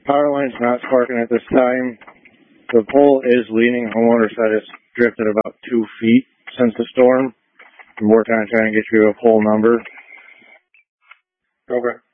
Power line's not sparking at this time. The pole is leaning. Homeowner said it's drifted about 2 feet since the storm. We're working on trying to get you a pole number. Okay.